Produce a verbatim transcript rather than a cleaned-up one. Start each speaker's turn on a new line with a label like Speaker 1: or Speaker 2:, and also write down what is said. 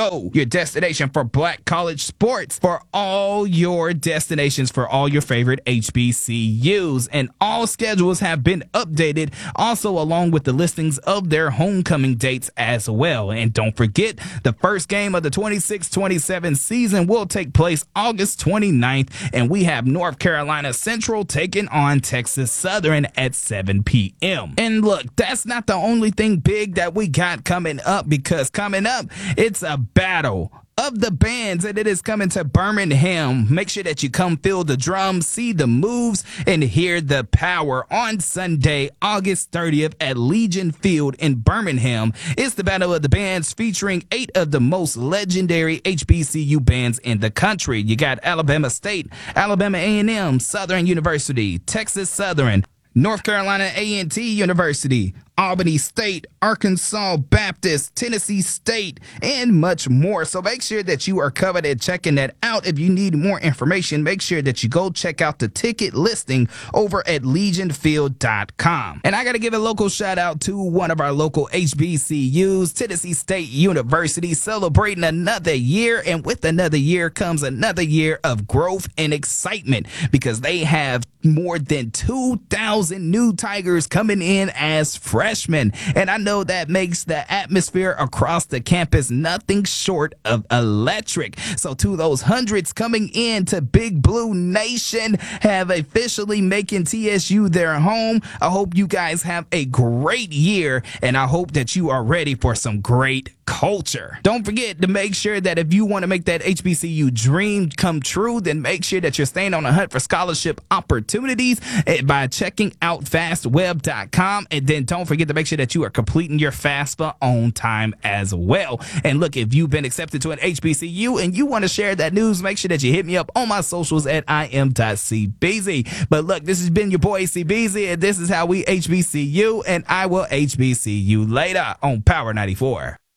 Speaker 1: Go, your destination for Black college sports, for all your destinations for all your favorite H B C Us. And all schedules have been updated, also along with the listings of their homecoming dates as well. And don't forget, the first game of the twenty-six twenty-seven season will take place August twenty-ninth, and we have North Carolina Central taking on Texas Southern at seven p.m. And look, that's not the only thing big that we got coming up, because coming up, it's a battle of the bands, and it is coming to Birmingham. Make sure that you come feel the drums, see the moves, and hear the power on Sunday, August thirtieth at Legion Field in Birmingham. It's the Battle of the Bands featuring eight of the most legendary H B C U bands in the country. You got Alabama State, Alabama A and M, Southern University, Texas Southern, North Carolina A and T University, Albany State, Arkansas Baptist, Tennessee State, and much more. So make sure that you are covered and checking that out. If you need more information, make sure that you go check out the ticket listing over at legion field dot com. And I got to give a local shout out to one of our local H B C Us, Tennessee State University, celebrating another year. And with another year comes another year of growth and excitement, because they have more than two thousand new Tigers coming in as freshmen. And I know that makes the atmosphere across the campus nothing short of electric. So to those hundreds coming in to Big Blue Nation, have officially making T S U their home. I hope you guys have a great year, and I hope that you are ready for some great culture. Don't forget to make sure that if you want to make that H B C U dream come true, then make sure that you're staying on the hunt for scholarship opportunities by checking out fast web dot com. And then don't forget to make sure that you are completing your FAFSA on time as well. And look, if you've been accepted to an H B C U and you want to share that news, make sure that you hit me up on my socials at I am dot C B Z. But look, this has been your boy C B Z, and this is how we H B C U, and I will H B C you later on Power ninety-four.